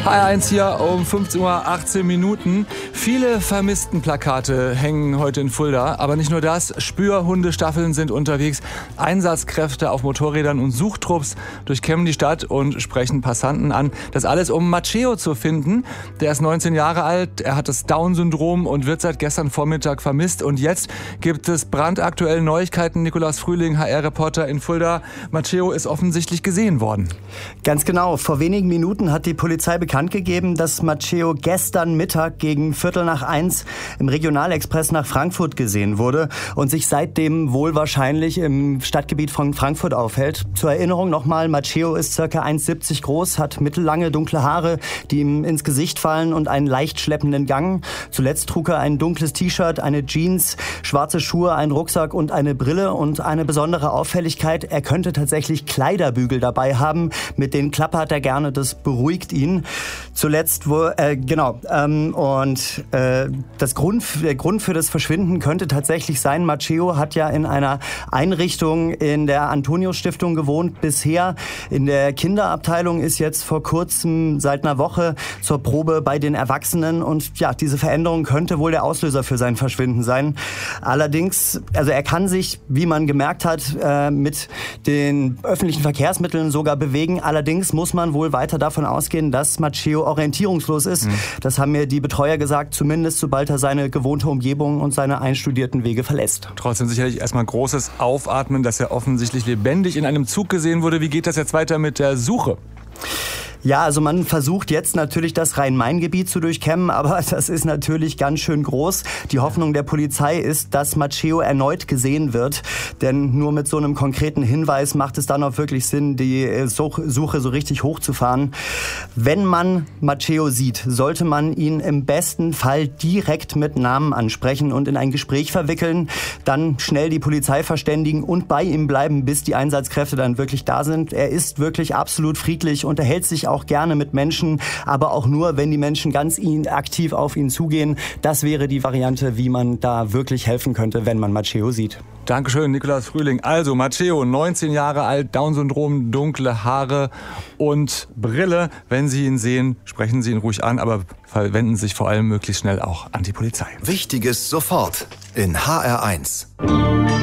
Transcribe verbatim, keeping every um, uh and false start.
H R eins hier um fünfzehn Uhr achtzehn Minuten. Viele Vermisstenplakate hängen heute in Fulda. Aber nicht nur das, Spürhundestaffeln sind unterwegs. Einsatzkräfte auf Motorrädern und Suchtrupps durchkämmen die Stadt und sprechen Passanten an. Das alles, um Matteo zu finden. Der ist neunzehn Jahre alt, er hat das Down-Syndrom und wird seit gestern Vormittag vermisst. Und jetzt gibt es brandaktuelle Neuigkeiten. Nikolaus Frühling, H R-Reporter in Fulda. Matteo ist offensichtlich gesehen worden. Ganz genau. Vor wenigen Minuten hat die Polizei bekannt gegeben, dass Matteo gestern Mittag gegen Viertel nach eins im Regionalexpress nach Frankfurt gesehen wurde und sich seitdem wohl wahrscheinlich im Stadtgebiet von Frankfurt aufhält. Zur Erinnerung nochmal, Matteo ist ca. eins Komma siebzig groß, hat mittellange dunkle Haare, die ihm ins Gesicht fallen und einen leicht schleppenden Gang. Zuletzt trug er ein dunkles T-Shirt, eine Jeans, schwarze Schuhe, einen Rucksack und eine Brille. Und eine besondere Auffälligkeit, er könnte tatsächlich Kleiderbügel dabei haben. Mit denen klappert er gerne, das beruhigt ihn. Zuletzt, wo, äh, genau, ähm, und äh, das Grund, der Grund für das Verschwinden könnte tatsächlich sein, Matteo hat ja in einer Einrichtung in der Antonius-Stiftung gewohnt bisher. In der Kinderabteilung ist jetzt vor kurzem seit einer Woche zur Probe bei den Erwachsenen und ja, diese Veränderung könnte wohl der Auslöser für sein Verschwinden sein. Allerdings, also er kann sich, wie man gemerkt hat, äh, mit den öffentlichen Verkehrsmitteln sogar bewegen. Allerdings muss man wohl weiter davon ausgehen, dass Matteo orientierungslos ist. Mhm. Das haben mir die Betreuer gesagt, zumindest sobald er seine gewohnte Umgebung und seine einstudierten Wege verlässt. Trotzdem sicherlich erstmal großes Aufatmen, dass er offensichtlich lebendig in einem Zug gesehen wurde. Wie geht das jetzt weiter mit der Suche? Ja, also man versucht jetzt natürlich das Rhein-Main-Gebiet zu durchkämmen, aber das ist natürlich ganz schön groß. Die Hoffnung der Polizei ist, dass Matteo erneut gesehen wird, denn nur mit so einem konkreten Hinweis macht es dann auch wirklich Sinn, die Suche so richtig hochzufahren. Wenn man Matteo sieht, sollte man ihn im besten Fall direkt mit Namen ansprechen und in ein Gespräch verwickeln, dann schnell die Polizei verständigen und bei ihm bleiben, bis die Einsatzkräfte dann wirklich da sind. Er ist wirklich absolut friedlich, unterhält sich auch auch gerne mit Menschen, aber auch nur, wenn die Menschen ganz ihn, aktiv auf ihn zugehen. Das wäre die Variante, wie man da wirklich helfen könnte, wenn man Matteo sieht. Dankeschön, Nikolaus Frühling. Also Matteo, neunzehn Jahre alt, Down-Syndrom, dunkle Haare und Brille. Wenn Sie ihn sehen, sprechen Sie ihn ruhig an, aber verwenden sich vor allem möglichst schnell auch an die Polizei. Wichtiges sofort in H R eins.